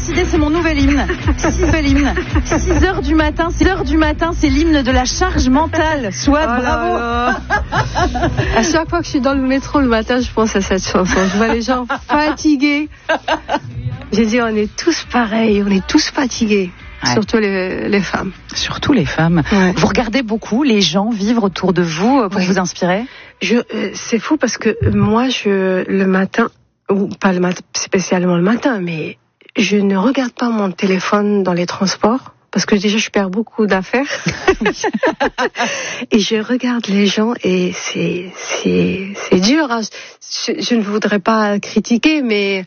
décidé, c'est mon nouvel hymne. 6h du matin, c'est l'hymne de la charge mentale. Soit bravo. À chaque fois que je suis dans le métro le matin, je pense à cette chanson. Je vois les gens fatigués. J'ai dit, on est tous pareils, on est tous fatigués. Ouais. Surtout les femmes. Surtout les femmes. Ouais. Vous regardez beaucoup les gens vivre autour de vous pour vous inspirer? C'est fou parce que moi, le matin, ou pas le matin, spécialement le matin, mais je ne regarde pas mon téléphone dans les transports parce que déjà je perds beaucoup d'affaires. Et je regarde les gens et c'est dur. Hein. Je ne voudrais pas critiquer, mais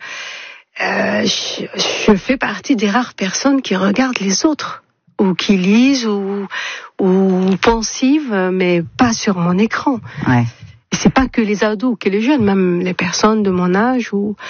je fais partie des rares personnes qui regardent les autres ou qui lisent ou pensivent, mais pas sur mon écran. Ouais. Et c'est pas que les ados, que les jeunes, même les personnes de mon âge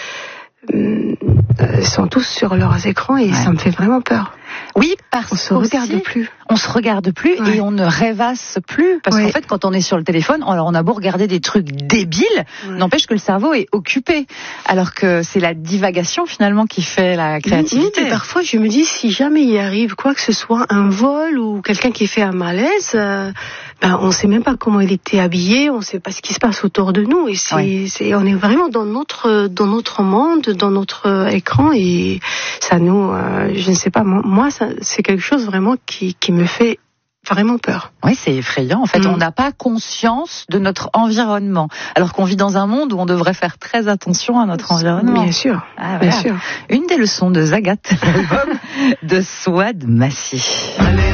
sont tous sur leurs écrans et ça me fait vraiment peur. Oui, parce qu'on se regarde plus. On se regarde plus et on ne rêvasse plus. Parce qu'en fait, quand on est sur le téléphone, alors on a beau regarder des trucs débiles, n'empêche que le cerveau est occupé. Alors que c'est la divagation finalement qui fait la créativité. Oui, parfois je me dis, si jamais il arrive quoi que ce soit, un vol ou quelqu'un qui fait un malaise, on sait même pas comment il était habillé, on sait pas ce qui se passe autour de nous. Et on est vraiment dans notre monde, dans notre écran et ça nous, je ne sais pas, moi c'est quelque chose vraiment qui me fait vraiment peur. Oui, c'est effrayant. En fait, on n'a pas conscience de notre environnement, alors qu'on vit dans un monde où on devrait faire très attention à notre environnement. Bien sûr, bien sûr. Une des leçons de Zagat, l'album de Souad Massi.